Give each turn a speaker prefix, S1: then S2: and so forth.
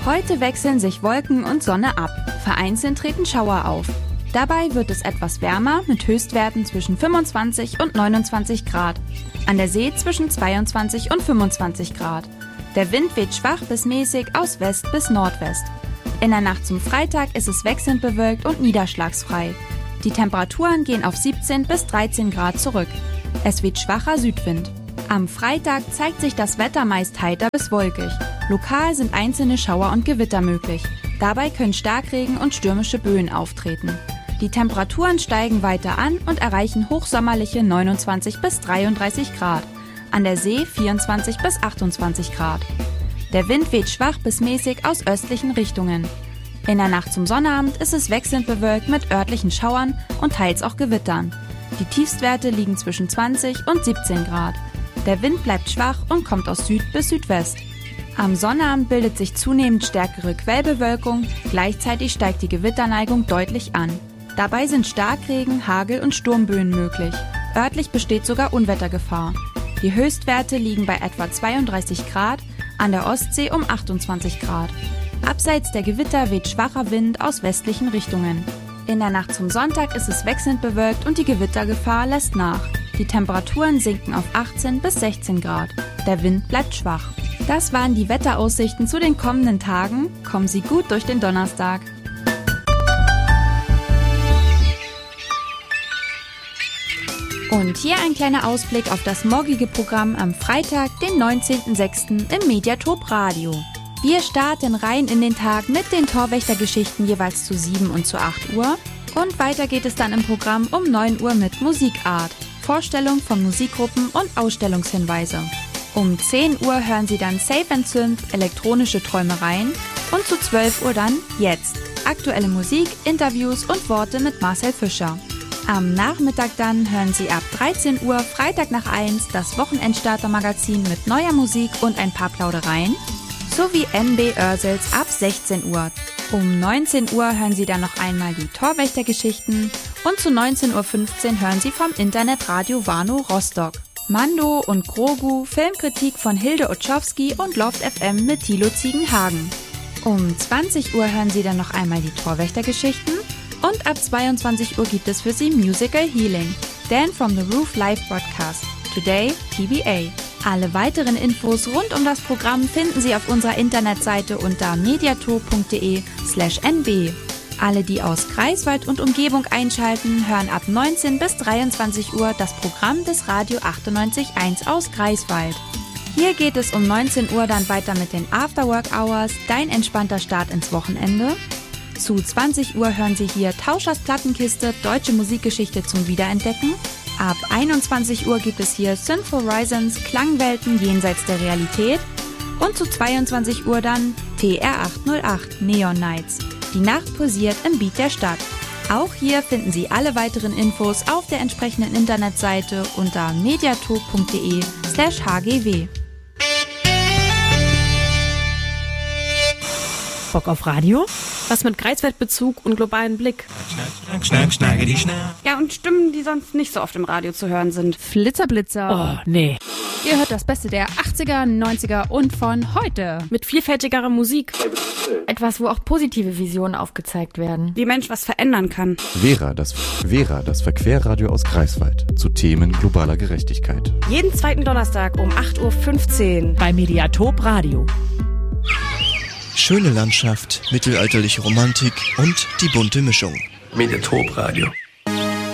S1: Heute wechseln sich Wolken und Sonne ab. Vereinzelt treten Schauer auf. Dabei wird es etwas wärmer mit Höchstwerten zwischen 25 und 29 Grad. An der See zwischen 22 und 25 Grad. Der Wind weht schwach bis mäßig aus West bis Nordwest. In der Nacht zum Freitag ist es wechselnd bewölkt und niederschlagsfrei. Die Temperaturen gehen auf 17 bis 13 Grad zurück. Es weht schwacher Südwind. Am Freitag zeigt sich das Wetter meist heiter bis wolkig. Lokal sind einzelne Schauer und Gewitter möglich. Dabei können Starkregen und stürmische Böen auftreten. Die Temperaturen steigen weiter an und erreichen hochsommerliche 29 bis 33 Grad. An der See 24 bis 28 Grad. Der Wind weht schwach bis mäßig aus östlichen Richtungen. In der Nacht zum Sonnabend ist es wechselnd bewölkt mit örtlichen Schauern und teils auch Gewittern. Die Tiefstwerte liegen zwischen 20 und 17 Grad. Der Wind bleibt schwach und kommt aus Süd bis Südwest. Am Sonnabend bildet sich zunehmend stärkere Quellbewölkung, gleichzeitig steigt die Gewitterneigung deutlich an. Dabei sind Starkregen, Hagel und Sturmböen möglich. Örtlich besteht sogar Unwettergefahr. Die Höchstwerte liegen bei etwa 32 Grad, an der Ostsee um 28 Grad. Abseits der Gewitter weht schwacher Wind aus westlichen Richtungen. In der Nacht zum Sonntag ist es wechselnd bewölkt und die Gewittergefahr lässt nach. Die Temperaturen sinken auf 18 bis 16 Grad. Der Wind bleibt schwach. Das waren die Wetteraussichten zu den kommenden Tagen. Kommen Sie gut durch den Donnerstag. Und hier ein kleiner Ausblick auf das morgige Programm am Freitag, den 19.06. im Mediatop Radio. Wir starten rein in den Tag mit den Torwächtergeschichten jeweils zu 7 und zu 8 Uhr. Und weiter geht es dann im Programm um 9 Uhr mit Musikart, Vorstellung von Musikgruppen und Ausstellungshinweise. Um 10 Uhr hören Sie dann Safe & Synth, elektronische Träumereien. Und zu 12 Uhr dann Jetzt, aktuelle Musik, Interviews und Worte mit Marcel Fischer. Am Nachmittag dann hören Sie ab 13 Uhr Freitag nach 1 das Wochenendstarter-Magazin mit neuer Musik und ein paar Plaudereien sowie NB Oersels ab 16 Uhr. Um 19 Uhr hören Sie dann noch einmal die Torwächtergeschichten und zu 19.15 Uhr hören Sie vom Internetradio Warnow Rostock. Mando und Grogu, Filmkritik von Hilde Otschowski und Loft FM mit Thilo Ziegenhagen. Um 20 Uhr hören Sie dann noch einmal die Torwächtergeschichten. Und ab 22 Uhr gibt es für Sie Musical Healing, Dan from the Roof Live Broadcast, Today TBA. Alle weiteren Infos rund um das Programm finden Sie auf unserer Internetseite unter mediator.de/nb. Alle, die aus Greifswald und Umgebung einschalten, hören ab 19 bis 23 Uhr das Programm des Radio 98.1 aus Greifswald. Hier geht es um 19 Uhr dann weiter mit den Afterwork Hours, dein entspannter Start ins Wochenende. Zu 20 Uhr hören Sie hier Tauschers Plattenkiste, deutsche Musikgeschichte zum Wiederentdecken. Ab 21 Uhr gibt es hier Synth Horizons, Klangwelten jenseits der Realität. Und zu 22 Uhr dann TR808, Neon Nights. Die Nacht pulsiert im Beat der Stadt. Auch hier finden Sie alle weiteren Infos auf der entsprechenden Internetseite unter mediator.de/hgw.
S2: Bock auf Radio? Was mit Greifswald-Bezug und globalen Blick.
S3: Ja, und Stimmen, die sonst nicht so oft im Radio zu hören sind.
S4: Flitzer.
S2: Oh, nee.
S4: Ihr hört das Beste der 80er, 90er und von heute.
S2: Mit vielfältigerer Musik.
S5: Etwas, wo auch positive Visionen aufgezeigt werden.
S3: Wie Mensch was verändern kann.
S6: Vera, das Verquerradio aus Greifswald zu Themen globaler Gerechtigkeit.
S2: Jeden zweiten Donnerstag um 8.15 Uhr
S7: bei Mediatop Radio.
S8: Schöne Landschaft, mittelalterliche Romantik und die bunte Mischung.
S9: Mediatop Radio.